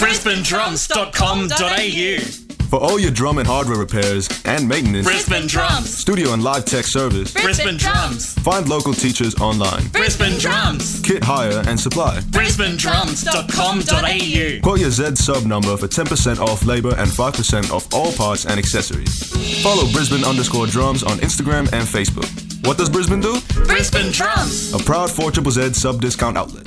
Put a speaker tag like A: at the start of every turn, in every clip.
A: BrisbaneDrums.com.au.
B: For all your drum and hardware repairs and maintenance,
A: Brisbane Drums.
B: studio and live tech service,
A: Brisbane Drums.
B: find local teachers online.
A: Brisbane Drums.
B: Kit hire and supply.
A: BrisbaneDrums.com.au.
B: Quote your Z sub number for 10% off labour and 5% off all parts and accessories. Follow Brisbane_drums on Instagram and Facebook. What does Brisbane do?
A: Brisbane Drums.
B: A proud 4ZZZ sub discount outlet.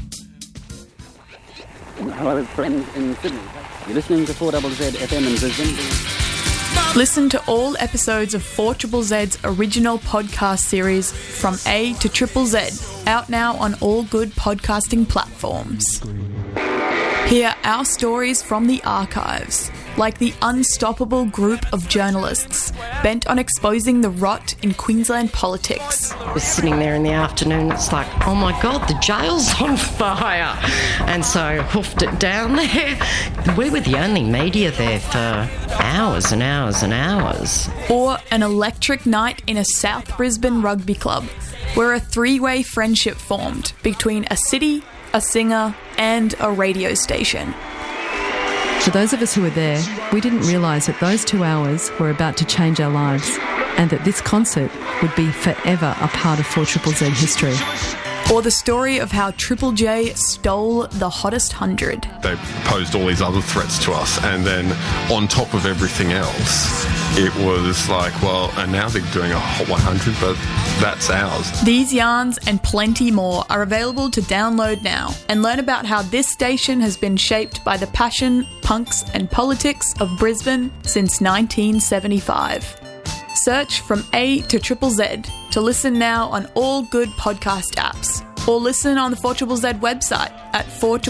C: Hello, friends in Sydney. You're listening to 4ZZ FM in Brisbane.
D: Listen to all episodes of 4ZZZ's original podcast series From A to Triple Z, out now on all good podcasting platforms. Hear our stories from the archives, like the unstoppable group of journalists bent on exposing the rot in Queensland politics.
E: I was sitting there in the afternoon, it's like, oh my God, the jail's on fire. And so hoofed it down there. We were the only media there for hours and hours and hours.
D: Or an electric night in a South Brisbane rugby club, where a three-way friendship formed between a city, a singer and a radio station.
F: For those of us who were there, we didn't realise that those 2 hours were about to change our lives and that this concert would be forever a part of 4ZZZ history.
D: Or the story of how Triple J stole the hottest 100.
G: They posed all these other threats to us, and then on top of everything else, it was like, well, and now they're doing a Hot 100, but that's ours.
D: These yarns and plenty more are available to download now, and learn about how this station has been shaped by the passion, punks and politics of Brisbane since 1975. Search From A to Triple Z to listen now on all good podcast apps, or listen on the 4ZZZ website at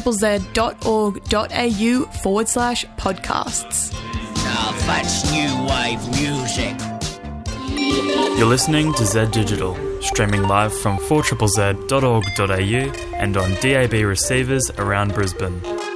D: 4ZZZ.org.au/podcasts.
H: Now that's new wave music.
I: You're listening to Z Digital, streaming live from 4ZZZ.org.au and on DAB receivers around Brisbane.